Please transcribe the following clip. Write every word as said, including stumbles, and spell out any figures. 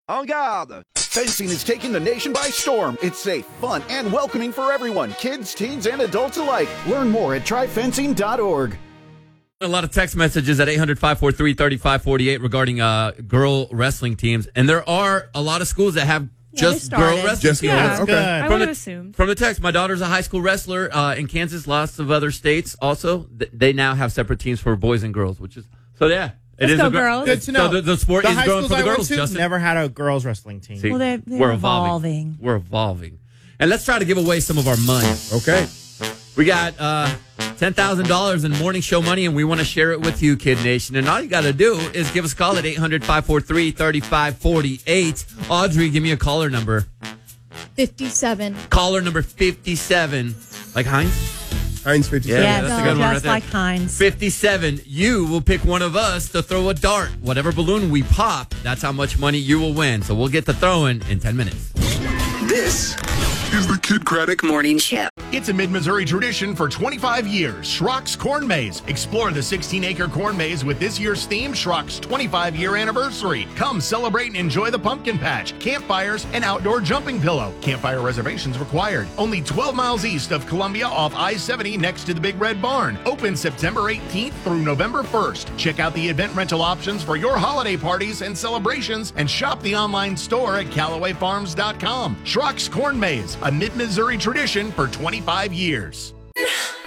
En garde! Fencing is taking the nation by storm. It's safe, fun, and welcoming for everyone, kids, teens, and adults alike. Learn more at try fencing dot org. A lot of text messages at eight hundred, five four three, three five four eight regarding uh, girl wrestling teams. And there are a lot of schools that have Yeah, just they girl started. wrestling Just teams. girls. Yeah, Okay. I From would the- have assumed. From the text, my daughter's a high school wrestler uh, in Kansas, lots of other states also. Th- They now have separate teams for boys and girls, which is, so yeah. It Let's is go, a gr- girls. Good to know. So the, the sport the is high growing schools for the I went girls, to Justin. never had a girls wrestling team. See, Well, they're- they're we're evolving. We're evolving. And let's try to give away some of our money. Okay. We got uh, ten thousand dollars in morning show money, and we want to share it with you, Kid Nation. And all you got to do is give us a call at eight hundred, five four three, three five four eight. Audrey, give me a caller number. fifty-seven. Caller number fifty-seven. Like Heinz? Heinz fifty-seven. Yeah, Yes, that's a good one right just there. like Heinz. fifty-seven. You will pick one of us to throw a dart. Whatever balloon we pop, that's how much money you will win. So we'll get to throwing in ten minutes. This is the Kid Craddock Morning Show. It's a mid-Missouri tradition for twenty-five years. Schrock's Corn Maze. Explore the sixteen-acre corn maze with this year's theme, Schrock's twenty-five-year anniversary. Come celebrate and enjoy the pumpkin patch, campfires, and outdoor jumping pillow. Campfire reservations required. Only twelve miles east of Columbia off I seventy next to the Big Red Barn. Open September eighteenth through November first. Check out the event rental options for your holiday parties and celebrations and shop the online store at Callaway Farms dot com. Schrock's Corn Maze, a mid-Missouri tradition for twenty-five years.